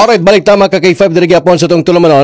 Alright, balik tama ka kay 5 dirigi apon sa itong tulamanon.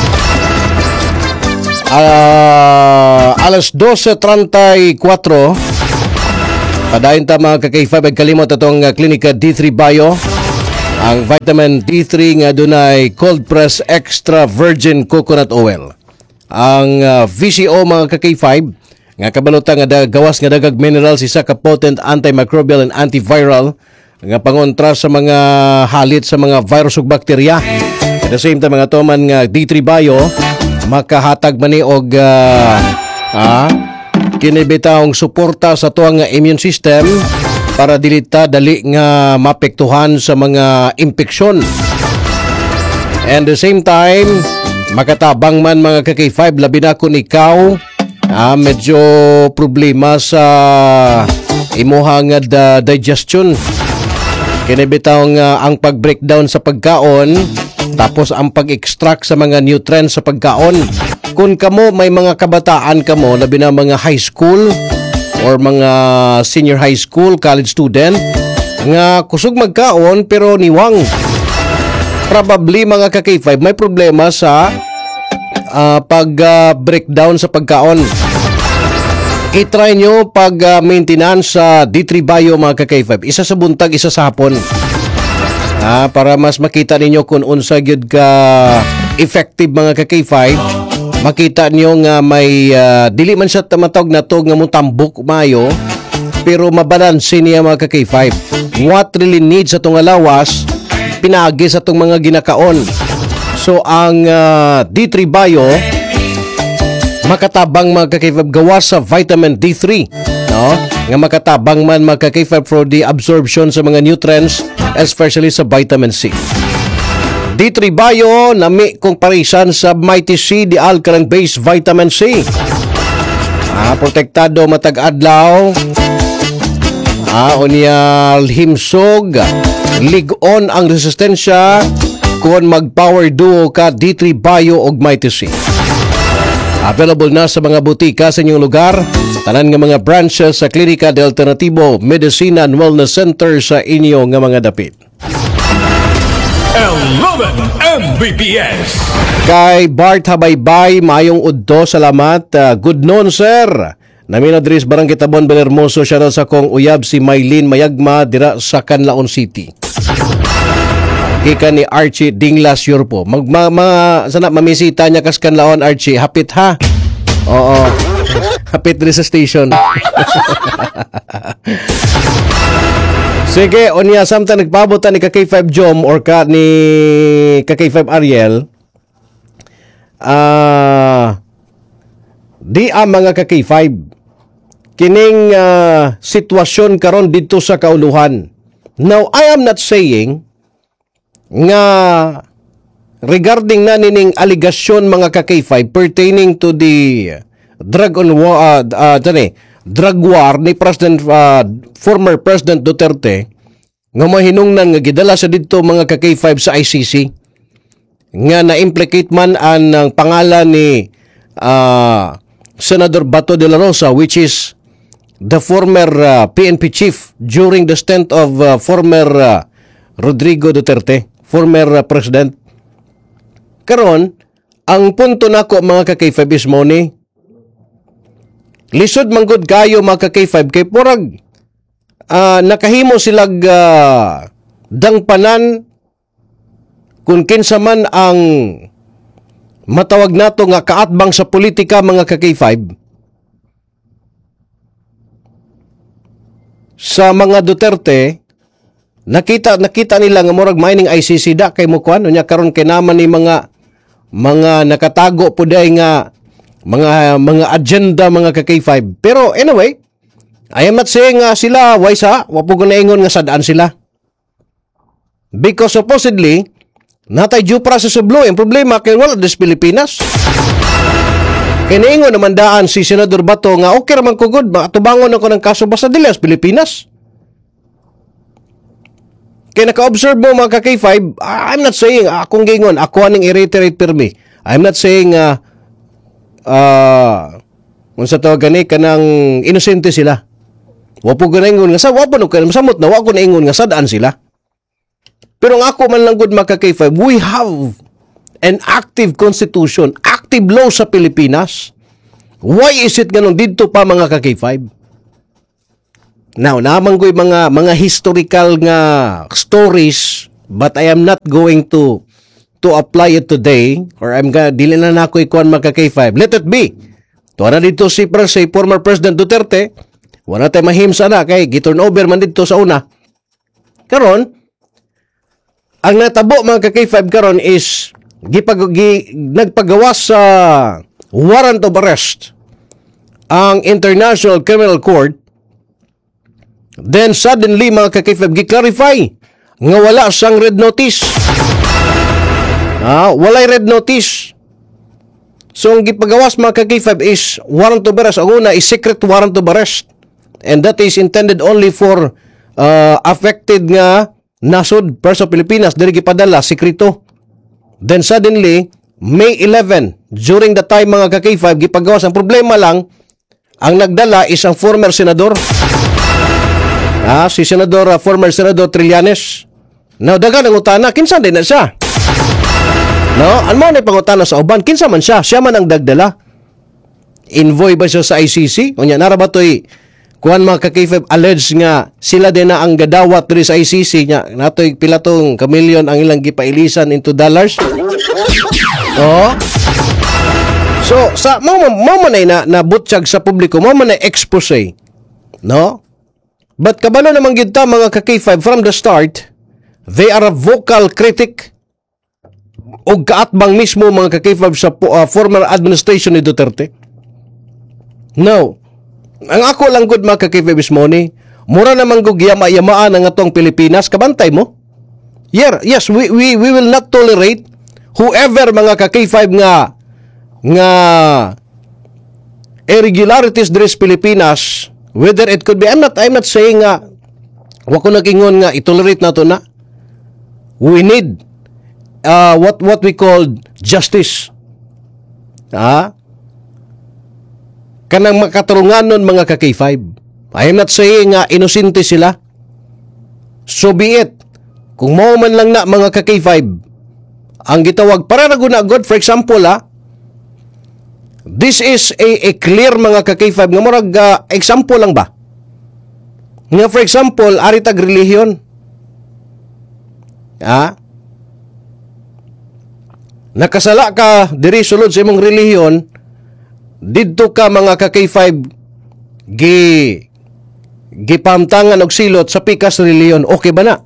Alas 12:34. Padayon tama ka kay 5 ay kalimot itong Klinika D3 Bio. Ang vitamin D3 nga dunay cold press extra virgin coconut oil. Ang VCO mga ka kay 5 nga kabalutan nga gawas nga dagag minerals, isa ka potent antimicrobial and antiviral nga pangontra sa mga halit sa mga virus ug bakterya. At the same time mga tuman nga D3 Bio makahatag man ni og kini bitawng suporta sa tuwang immune system para dilita dali nga mapektuhan sa mga impeksyon. And the same time makatabang man mga ka-K5 labi na kung ikaw medyo problema sa imuhang digestion. Kini bitawng ang pag-breakdown sa pagkaon tapos ang pag-extract sa mga nutrients sa pagkaon. Kung kamo may mga kabataan kamo labi na mga high school or mga senior high school, college student nga kusog magkaon pero niwang, probably mga ka-K5 may problema sa pag-breakdown sa pagkaon. I-try nyo pag-maintenance sa D3 Bio mga ka-K5. Isa sa buntag, isa sa hapon. Para mas makita ninyo kung unsa gyud ka effective mga ka-K5. Makita nyo nga may dili man siya tamatog na to nga mutambok mayo pero mabalanse niya mga ka-K5. What really needs sa itong alawas pinagi sa itong mga ginakaon. So ang D3 Bio makatabang mga ka-K5 gawas sa vitamin D3, no? Nga makatabang man mga ka-K5 for the absorption sa mga nutrients, especially sa vitamin C. D3 Bio nami comparison sa Mighty C, the alkaline based vitamin C. Protektado matag adlaw. Unyal himsog, lig-on ang resistensya kung mag-power duo ka D3 Bio og Mighty C. Available na sa mga butika sa inyong lugar. Tanan nga mga branches sa Klinika de Alternativo Medicina and Wellness Center sa inyo nga mga dapit. 11 Mbps. Kay Bart Habaybay, mayong udto, salamat. Good noon, sir. Namin adres Barang Kitabon, Belermoso. Shoutout sa kong uyab si Maylin Mayagma dira sa Canlaon City. Kika ni Archie Dinglas Yurpo. Sana mamisita niya kas Canlaon, Archie. Hapit ha. Oo. Hapit rin sa station. Sige, onya samtang nagpabutan ni K5 Jom or ni K5 Ariel. Di mga K5. Kining sitwasyon karon dito sa kauluhan. Now, I am not saying nga regarding na nining aligasyon mga ka-K5 pertaining to the drug war ni President former President Duterte nga mahinungnan nga gidala sa didto mga ka-K5 sa ICC nga na-implicate man ang pangalan ni Senador Bato de la Rosa, which is the former PNP chief during the stint of former Rodrigo Duterte, former president. Karon, ang punto nako mga ka-K5 is mo ni lisod manggod kayo mga ka-K5 kay purag nakahimo silag dangpanan kung kinsa man ang matawag nato nga kaatbang sa politika mga ka-K5 sa mga Duterte. Nakita nila nga murag mining ICC da kay mo kuan unya karon kay naman ni mga nakatago po day nga mga agenda mga ka-K5. Pero anyway, I am not saying sila wise ha, wa po ko naingon nga sadaan sila. Because supposedly natay due process of law. Ang problema kay wala des Pilipinas. Kay naingon naman daan si Senador Bato nga okay raman ko good, matubangon ako ng kaso basta dili sa Pilipinas. Kaya naka-observe mo mga ka-K5, I'm not saying, akong gingon, ako aning i-reiterate permi. I'm not saying, kung sa tawag gani, kanang inosente sila. Wapo ko na ingon nga, wapo no, samot na, wako na ingon nga, sadaan sila. Pero ang ako man lang good mga ka-K5, we have an active constitution, active law sa Pilipinas. Why is it ganun dito pa mga ka-K5? Now, naman ko yung mga historical nga stories, but I am not going to apply it today, or dili na ako ikuan mga ka-K5. Let it be. Tuwa na dito si former President Duterte, wala tayo mahimsa na kay giturnover man dito sa una. Karon, ang natabo mga ka-K5 karon is nagpagawas sa warrant of arrest ang International Criminal Court. Then suddenly mga ka-K5 gi-clarify nga wala siyang red notice. Walay red notice. So ang gipagawas mga ka-K5 is warrant of arrest. Ang una is secret warrant of arrest. And that is intended only for affected nga nasod para sa Pilipinas. Dili gipadala, sekreto. Then suddenly, May 11, during the time mga ka-K5, gipagawas. Ang problema lang, ang nagdala is ang former senador. Si former Senador Trillanes. Now, dagan ang utana, kinsa din na siya. No? Ano man ay pangutana sa uban, kinsa man siya. Siya man ang dagdala. Envoy ba siya sa ICC? O niya, narabatoy, kuhan mga ka-K5 alleged nga sila din na ang gadawat diri sa ICC niya. Natoy pilatong kamilyon ang ilang gipailisan into dollars. So, sa mamanay na butsyag sa publiko, mamanay expose. No? But kabalo naman gid ta mga ka-K5 from the start, they are a vocal critic o kaatbang mismo mga ka-K5 sa former administration ni Duterte. Now, ang ako lang good mga ka-K5 is money, mura naman gug yama-yamaan ang atong Pilipinas, kabantay mo? Yes, we will not tolerate whoever mga ka-K5 nga irregularities diri sa Pilipinas, whether it could be, I'm not saying nga wa ko nagingon nga itolerate nato na. We need what we call justice. Kanang makatarunganon mga ka-K5. I am not saying nga inosente sila. So be it. Kung mao man lang na mga ka-K5 ang gitawag para na good, for example this is a clear mga ka-K5 nga murag example lang ba? Nga for example, aritag relihiyon. Nakasala ka diri sulod sa imong relihiyon, didto ka mga ka-K5 gipamtangan og silot sa pikas relihiyon, okay ba na?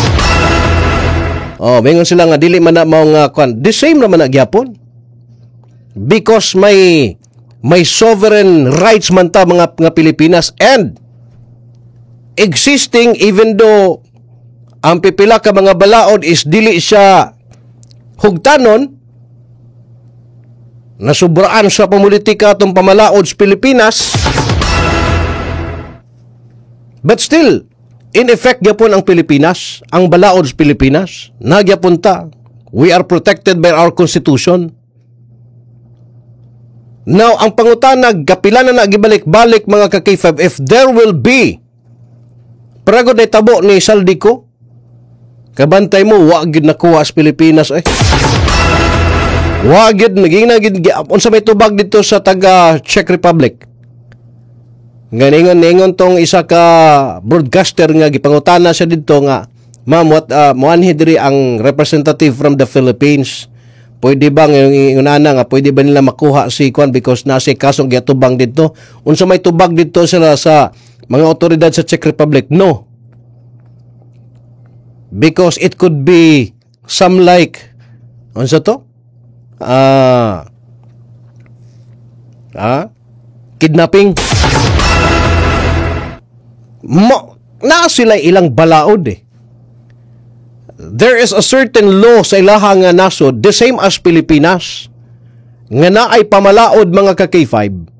Mingon sila nga dili man na mao nga the same naman na gyapon. Because may sovereign rights man ta mga Pilipinas, and existing even though ang pipila ka mga balaod is dili siya hugtanon, nasubraan sa pamulitika atong pamalaod sa Pilipinas, but still in effect gyapon ang Pilipinas, ang balaod sa Pilipinas, nagyapon ta. We are protected by our constitution. Now, ang pangutana, kapila na nagibalik-balik mga ka-K5, if there will be paragod na tabo ni Saldico, kabantay mo, wagid nakuha sa Pilipinas wagid, naging unsa may tubag dito sa taga Czech Republic. Ningon tong isa ka broadcaster nga gipangutana siya dito nga, ma'am, moanhi diri ang representative from the Philippines. Pwede ba ngayong inana nga pwede ba nila makuha si Kwan because nasa kasong giatubang dito? Unsa may tubag dito sila sa mga otoridad sa Czech Republic? No. Because it could be some like unsa to? Kidnapping. Na sila ilang balaod There is a certain law sa ilahang nga nasod, the same as Pilipinas, nga naay pamalaod mga ka-K5,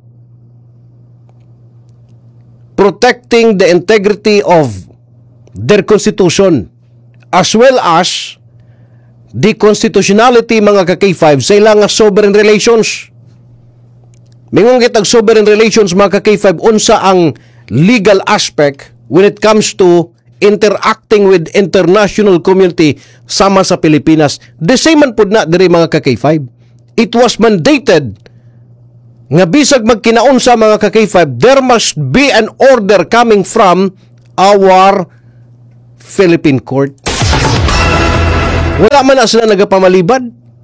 protecting the integrity of their constitution as well as the constitutionality mga ka-K5 sa ilang sovereign relations. Mingon kitag sovereign relations mga ka-K5, unsa ang legal aspect when it comes to interacting with international community sama sa Pilipinas. The same man pud na diri mga ka-K5. It was mandated nga bisag magkinaon sa mga ka-K5, there must be an order coming from our Philippine court. Wala man na sila nagapamalibad.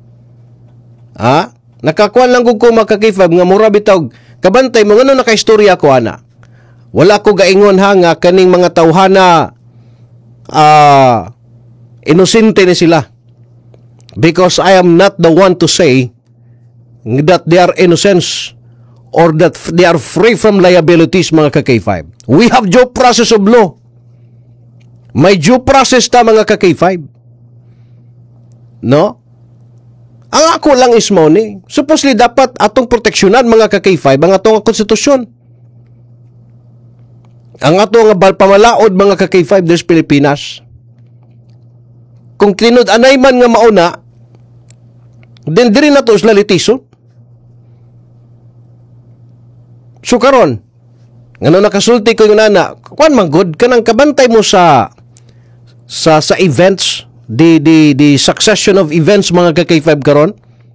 Nakakuan lang ko mga ka-K5 nga mura bitawg kabantay mo ngano nakaistorya ko ana. Wala ko gaingon ha nga kaning mga tawhana inosente ni sila. Because I am not the one to say that they are innocent or that they are free from liabilities mga ka-K5. We have due process of law. May due process ta mga ka-K5. No? Ang ako lang is money. Supposedly dapat atong proteksyonan mga ka-K5 ang atong konstitusyon. Ang atong pamalaod mga ka-K5 des Pilipinas. Kung tinud-anay man nga mauna, then diri na to sila litisod. So karon, ngano nakasulti ko yung nana, kuan man good kanang kabantay mo sa events, the succession of events mga ka-K5 karon.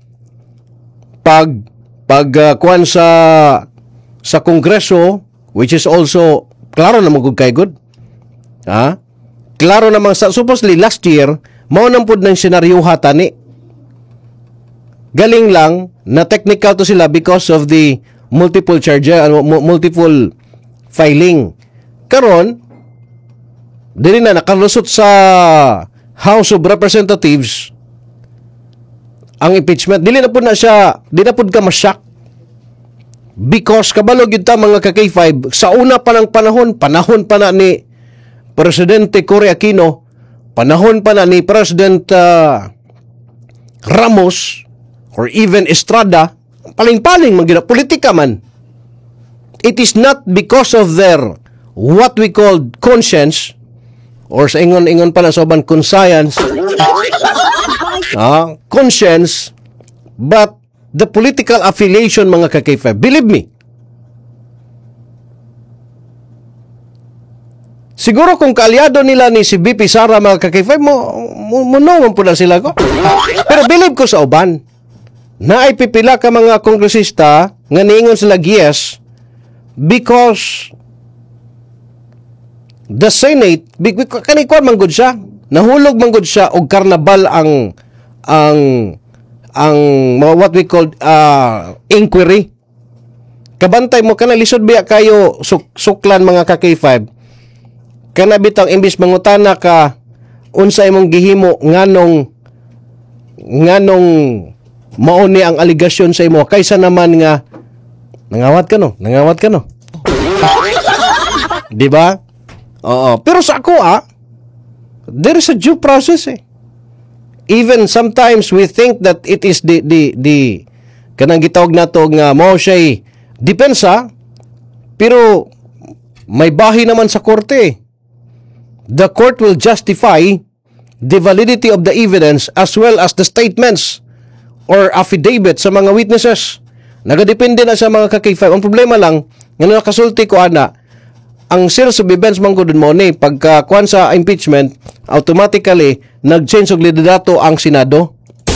Kuan sa Kongreso, which is also klaro na magud kay good. Klaro namang supposedly last year mao nang pud ng senaryo hatani. Galing lang na technical to sila because of the multiple multiple filing. Karon dili na nakalusot sa House of Representatives ang impeachment. Dili na pud ka ma-shock. Because kabalo gyud ta mga ka-K5 sa una pa ng panahon pa na ni Presidente Cory Aquino, panahon pa na ni President Ramos or even Estrada, paling-paling magina politika man. It is not because of their what we call conscience or sa ingon pala sa uban conscience, conscience, but the political affiliation mga ka-K5. Believe me. Siguro kung kaalyado nila ni si BP Sara mga ka-K5 mo po na sila ko. Pero believe ko sa uban na ay pipila ka mga kongresista nga niingon sila yes because the Senate kanikwan manggod siya, nahulog manggod siya og karnabal ang what we call inquiry. Kabantay mo kana lisod biya kayo suklan mga ka-K5. Kana bitang imbis mangutana ka unsa imong gihimo nganong mauni ang aligasyon sa imo kaysa naman nga nangawat ka no. Di ba? Oo. Pero sa ako there is a due process eh. Even sometimes we think that it is the kanang gitawag nato nga mao siya depensa, pero may bahi naman sa korte. The court will justify the validity of the evidence as well as the statements or affidavit sa mga witnesses. Nagadepende na sa mga ka-K5. Ang problema lang, nga nakasulti ko ang series of events manggod mo ni pagka kuan sa impeachment, automatically nag-change og liderato ang Senado.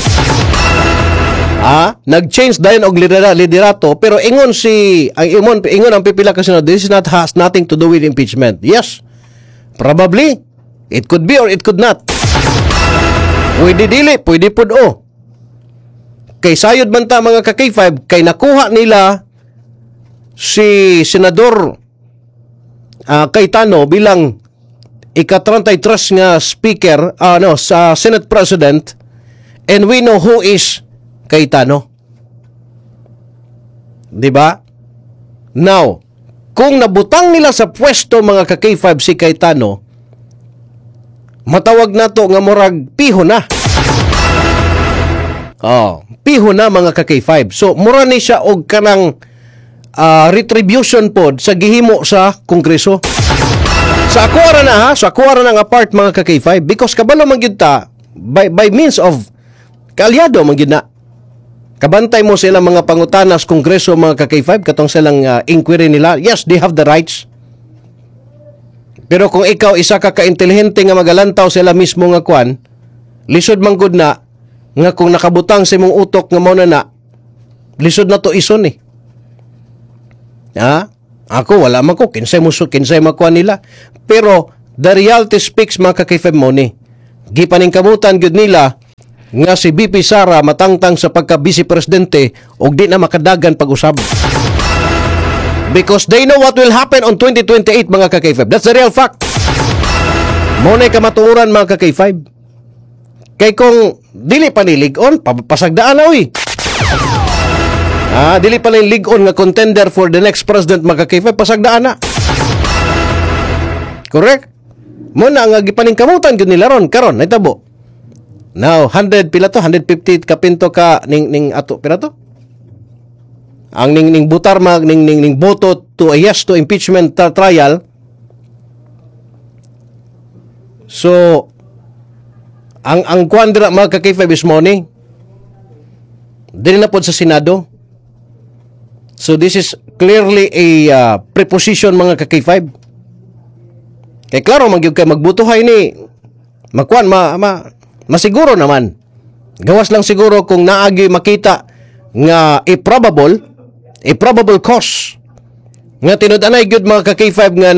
Nag-change dayon og liderato pero ingon ang pipila ka Senado, this has nothing to do with impeachment. Yes. Probably it could be or it could not. Pwede dili, pwede pud kay sayod man ta mga ka-K5 kay nakuha nila si Senador Cayetano bilang ika-33 nga speaker sa Senate President, and we know who is Cayetano. Diba? Now, kung nabutang nila sa pwesto mga ka-K5 si Cayetano, matawag na to nga murag piho na. Piho na mga ka-K5. So, mura ni siya og kanang retribution pod sa gihimo sa Kongreso. Sa akuara na nga part mga ka-K5 because kabalo man gyud ta by means of kaalyado man gyud na. Kabantay mo sila mga pangutanas Kongreso mga ka-K5 katong silang inquiry nila. Yes, they have the rights. Pero kung ikaw isa ka ka-intelihente nga magalantaw sila mismo nga kwan, lisod man gud na nga kung nakabutang sa imong utok nga mao na lisod na to ison eh. Ha? Ako wala man ko kinsay makuha nila. Pero the reality speaks mga ka-K5 mo ni. Gipaning kamutan gud nila nga si BP Sara matangtang sa pagka-vice presidente og di na makadagan pag-usab. Because they know what will happen on 2028 mga ka-K5. That's the real fact. Monay kamatuoran mga ka-K5. Kay kung dili pa ni lig-on, pasagdaan na uy. Dili pa ni lig-on nga contender for the next president mga ka-K5, pasagdaan na. Correct? Muna nga gipaningkamutan gyud nila ron karon nahitabo. Now 100 pila to 150 kapinto ka ning ato pila to? Ang ning butar mag ning boto to a yes to impeachment trial. So ang kwandra mga ka-K5 is morning. Dili na pod sa Senado. So this is clearly a preposition mga ka-K5. Kaya klaro magyud kay magbutuhay ni magkuan masiguro naman. Gawas lang siguro kung naagi makita nga probable cause nga tinud-anay gyud mga ka-K5 nga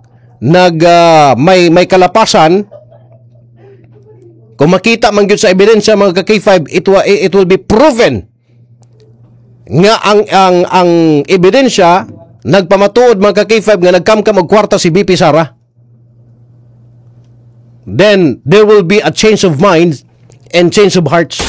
may kalapasan. Kung makita man gyud sa ebidensya mga ka-K5, it will be proven nga ang ebidensya nagpamatuod mga ka-K5 nga nagkamkam og kwarta si BP Sara. Then there will be a change of minds and change of hearts.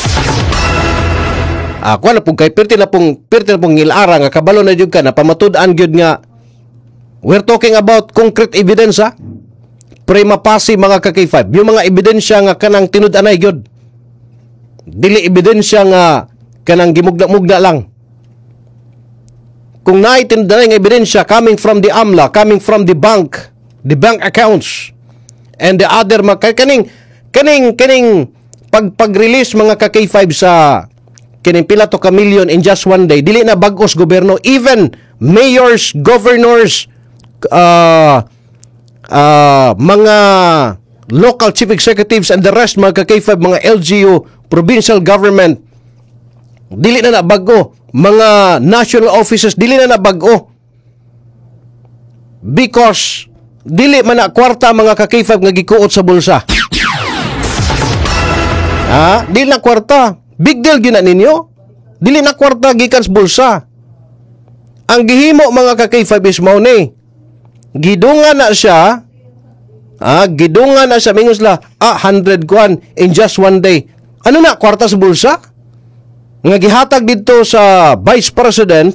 Ako na pong kay pirti na pong ngilara nga kabalo na jud ka na pamatud-an gyud nga we're talking about concrete evidence prima facie mga ka-K5. Yung mga ebidensya nga kanang tinud-anay gyud. Dili ebidensya nga kanang gimugna-mugna lang. Kung naay tinud-anay nga ebidensya coming from the AMLA, coming from the bank accounts, and the other kaning pag-release mga ka-K5 sa kining pila to ka million in just one day, dili na bag-os gobyerno, even mayors, governors, mga local chief executives and the rest mga ka-K5, mga LGU, provincial government, dili na bag-o, mga national offices dili na bag-o, because dili man na kwarta mga ka-K5 nga gikuot sa bulsa. Dili na kwarta. Big deal gina ninyo. Dili na kwarta gikan sa bulsa. Ang gihimo mga ka-K5 is mao ni. Gidungan na siya. Gidungan na siya mingos la 100 kwan in just one day. Ano na kwarta sa bulsa? Nga gihatag dito sa Vice President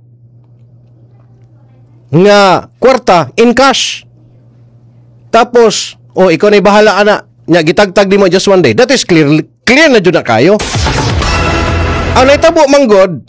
nga kwarta in cash. Tapos, ikaw na bahala ana. Nga gitagtag di mo just one day. That is clear na jud na kayo. Ang naitabo manggod,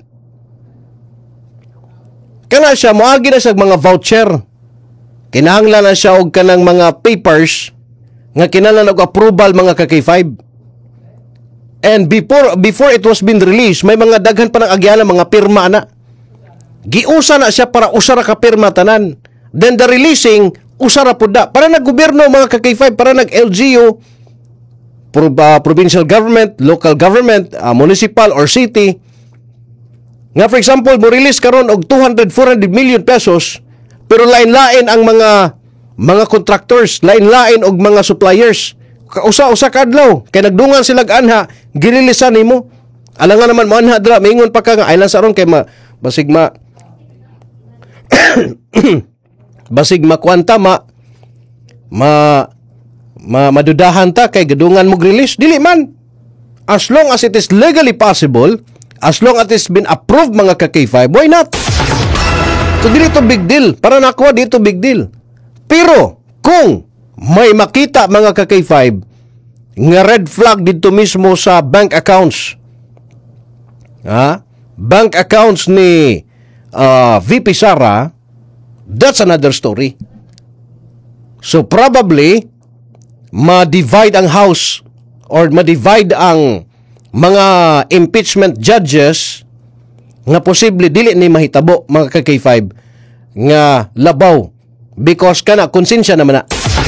kana siya moagi na sa mga voucher. Kinahanglan na siya og kanang mga papers nga kinahanglan og approval mga ka-K5. And before it was been released, may mga daghan pa ng agyanan mga pirma na. Giusa na siya para usara ka pirma tanan. Then the releasing usara pud da para naggobyerno mga ka-K5, para nag-LGU, provincial government, local government, municipal or city. Nga for example, mo release karon og 200-400 million pesos, pero lain-lain ang mga contractors, lain-lain og mga suppliers. Usa kadlaw kay nagdungan sila anha, ginilisan nimo. Alangan naman mo anha dra, maingon pa ka nga ay lang saron kay basig makwanta madudahan ta kay gadungan mo release. Dili man. As long as it is legally possible, as long as it has been approved mga ka-K5, why not? So dili to big deal. Para nakuha dito big deal. Pero kung may makita mga ka-K5 nga red flag dito mismo sa bank accounts, bank accounts ni VP Sara, that's another story. So probably ma-divide ang House or ma-divide ang mga impeachment judges nga posible dili ni mahitabo mga ka-K5 nga labaw because kana konsensya naman na.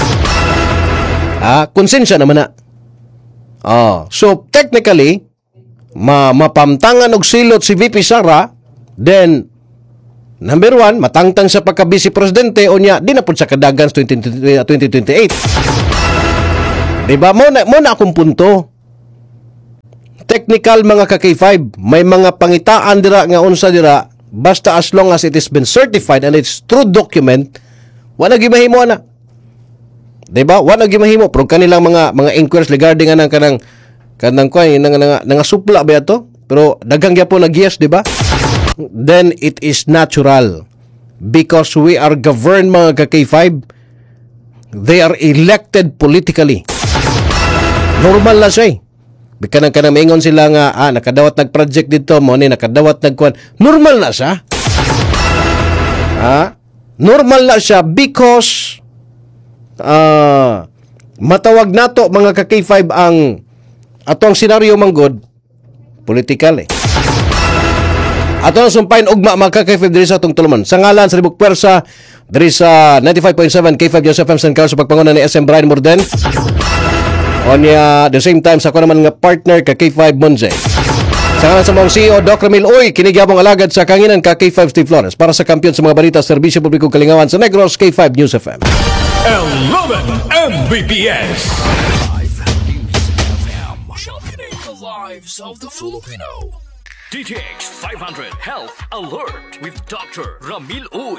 Konsensya naman na. So technically, mapamtangan og silot si VP Sara, then number 1, matangtang sa pagka-vice presidente o niya, di na po sa kadagan sa 2028. Diba? Muna akong punto. Technical mga ka-K5, may mga pangitaan dira nga unsa dira, basta as long as it has been certified and it's true document, wala gimahimo na. Diba? Wala gimahimo. Pero kanilang mga inquiries regarding anang kanang kuan nga supla ba ito? Pero daghang gyapon nag-yes, diba? Then it is natural because we are governed mga ka-K5. They are elected politically. Normal na siya. Kanang maingon sila nga nakadawat nag-project dito mo ni nakadawat nagkuan. Normal na siya. Normal na siya because matawag nato mga ka-K5 ang atong senaryo manggod political Ato na sumpain ugma mga ka-K5 diri sa atong tuluman. Sa ngalan sa Libog Pwersa diri sa 95.7 K5 Joseph M. San Carlos sa pagpangunan ni SM Brian Morden. Onya the same time sa ako naman nga partner ka K5 Monze. Sa ngalan sa mga CEO Doc Ramil Uy, kinigyabong alagad sa kanginan ka K5 Steve Flores para sa kampiyon sa mga balita serbisyo publikong kalingawan sa Negros K5 News FM. 11 Mbps. Sharpening the lives of the Filipino. DTX 500 Health Alert with Dr. Ramil Uy.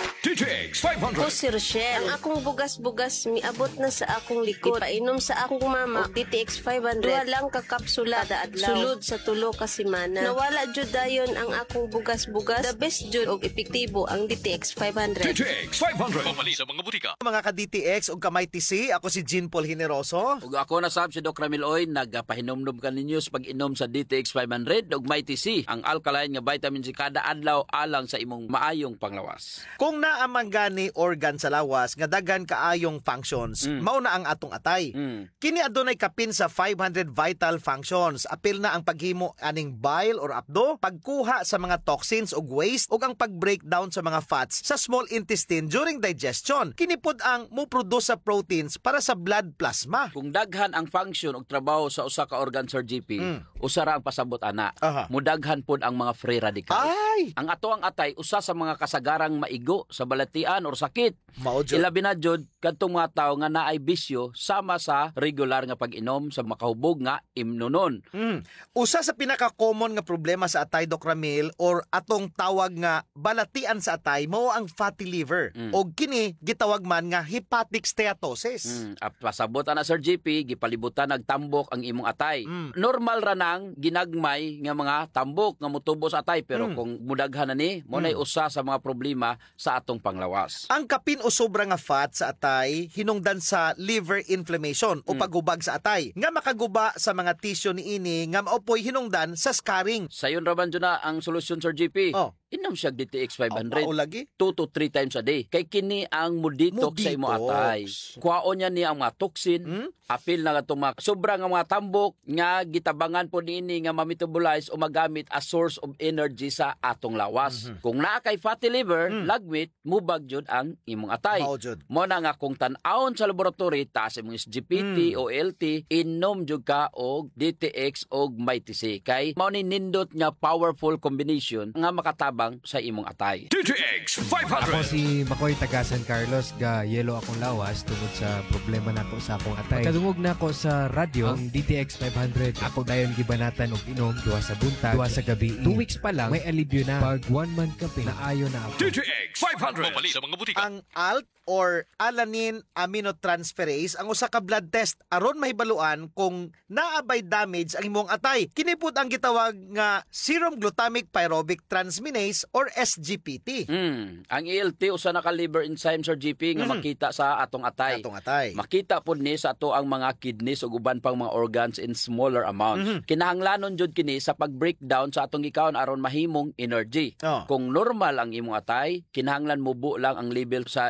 DTX Ako 500. si Rochelle. Ang akong bugas-bugas miabot na sa akong likod. Painom sa akong mama og DTX 500. Duha lang ka kapsula kada adlaw. Sulod sa tulo ka semana. Nawala jud dayon ang akong bugas-bugas. The best jud og epektibo ang DTX 500. DTX 500. Pamali sa mga butika. Mga ka-DTX o kamay TC, ako si Jean Paul Hineroso. Ug ako na sab si Doc Ramil Oy, nagapahinomdom ka ninyo sa pag-inom sa DTX 500 ug may TC, ang alkaline nga vitamin C kada adlaw alang sa imong maayong panglawas. Kung naamang gani organ sa lawas nga daghan kaayong functions, mao na ang atong atay. Kini adunay kapin sa 500 vital functions. Apil na ang paghimo aning bile or apdo, pagkuha sa mga toxins ug waste ug ang pag-breakdown sa mga fats sa small intestine during digestion. Kini pod ang mo-produce sa proteins para sa blood plasma. Kung daghan ang function ug trabaho sa usa ka organ Sir GP, usa ra ang pasabot ana. Aha. Mudaghan pod ang mga free radicals. Ay! Ang ato ang atay usa sa mga kasagarang maigo sa balatian or sakit. Mao jud. Ilabi na jud kadtong mga tawo nga naay bisyo sama sa regular nga pag-inom sa makahubog nga imnonon. Usa sa pinaka-common nga problema sa atay, Doc Ramil, or atong tawag nga balatian sa atay, mao ang fatty liver. O kini gitawag man nga hepatic steatosis. Pasabot ana Sir GP, gipalibutan nagtambok ang imong atay. Normal ra nang ginagmay nga mga tambok nga motubo sa atay, pero kung mudaghan na ni, mo nay usa sa mga problema sa atong panglawas. Ang kapin o sobra nga fat sa atay hinungdan sa liver inflammation o paghubag sa atay nga makaguba sa mga tissue niini nga maopoy hinungdan sa scarring. Sayon raman dyan na ang solusyon Sir GP. Oh. Inom siya DTX 500. Mao lagi. 2 to 3 times a day. Kay kini ang muditox sa imo atay. Kuhaon niya niya ang mga toxin, apil na itong mga sobra nga mga tambok nga gitabangan po niini nga ma-metabolize o magamit as source of energy sa atong lawas. Kung naa kay fatty liver, lagmit, mubag jud ang imong atay. Mao jud. Mo na nga kung tan-awon sa laboratory taas imong SGPT o LT, inom jud ka og DTX og MyTC. Kay mao ni nindot nga powerful combination nga makatabang sa imong atay. DTX Ako 500. si Makoy taga San Carlos, ga yelo akong lawas tungod sa problema nako sa akong atay. Kadungog nako sa radyo ang DTX 500. Ako dayon gibanatan og inom duha sa buntag, duha sa gabi. 2 weeks pa lang may alibyo na. Pag 1 month kape, naayo na ako. DTX 500. Pamali sa mga butika. Ang ALT or alanine aminotransferase ang usa ka blood test aron mahibaluan kung naabay damage ang imong atay. Kini pud ang gitawag nga serum glutamic pyruvic transminase or SGPT. Ang ELT usa na ka liver enzyme Sir GP nga makita sa atong atay. Atong atay. Makita pod ni sa ato ang mga kidneys ug uban pang mga organs in smaller amounts. Kinahanglanon jud kini sa pag-breakdown sa atong gikaon aron mahimong energy. Oh. Kung normal ang imong atay, kinahanglan mubo lang ang level sa imong dugo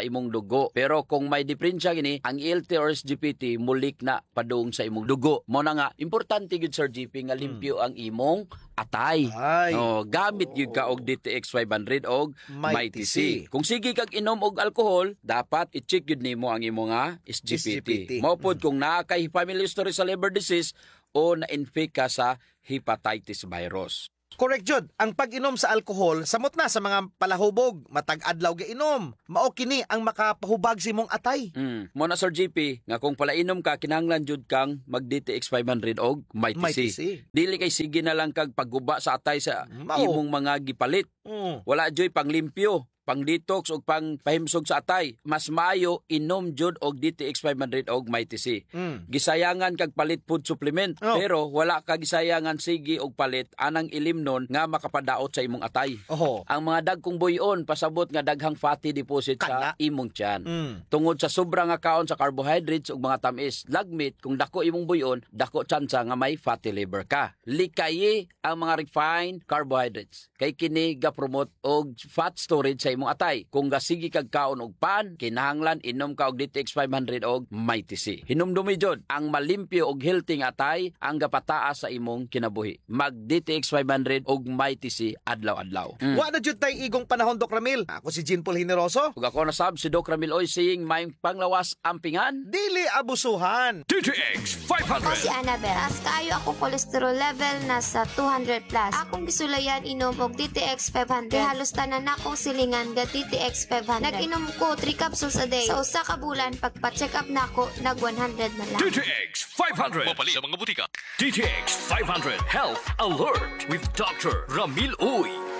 dugo. Pero kung may diferensya gini, ang ALT or SGPT mulik na padung sa imong dugo. Mo na nga importante gyud Sir GP nga limpyo ang imong atay. Ay. Gamit gyud ka og DTX 500 og Mighty Mighty C. C. Kung sige kag inom og alcohol, dapat i-check gyud nimo ang imong SGPT. Mao pod kung naa kay family history sa liver disease o na-infect ka sa hepatitis virus. Correct jud, ang pag-inom sa alcohol samot na sa mga palahubog, matag adlaw ga inom. Mao kini ang makapahubag sa imong atay. Mo na Sir GP nga kung palainom ka kinahanglan jud kang mag DTX 500 og Mighty Mighty C. C. Dili kay sige na lang kag pagguba sa atay sa Mao. imong mga gipalit. Wala joy panglimpyo, pang detox o pang pahimsog sa atay. Mas maayo inom jud og DTX 500 og Mighty C. Gisayangan kag palit food supplement, pero wala ka gisayangan sige og palit anang ilimnon nga makapadaot sa imong atay. Oho. Ang mga dagkong buyon pasabot nga daghang fatty deposit Kana. sa imong tiyan. Tungod sa sobrang nga kaon sa carbohydrates ug mga tamis, lagmit kung dako imong buyon, dako tsansa nga may fatty liver ka. Likayi ang mga refined carbohydrates. Kay kini ga promote og fat storage sa imong atay. Kung gasigi kag kaon og pan, kinahanglan inom ka og DTX 500 og Mighty C. Hinumdumi jud ang malimpyo og healthy nga atay ang gapataas sa imong kinabuhi. Mag DTX 500 og Mighty C adlaw-adlaw. Wa na jud tay igong panahon, Doc Ramil. Ako si Jean Paul Generoso. Ug ako na sab si Doc Ramil Oy saying may panglawas ampingan. Dili abusuhan. DTX Ako si 500. Annabel. As kaayo ako cholesterol level nasa 200 plus. Akong gisulayan inom og DTX 500. Kay halos tanan akong silingan ga DTX 500. Nag-inom ko 3 capsules a day. Sa usa ka bulan pagpa-check up nako nag 100 na lang. DTX 500. Mapalit sa mga butika. DTX 500 Health Alert with Dr. Ramil Uy.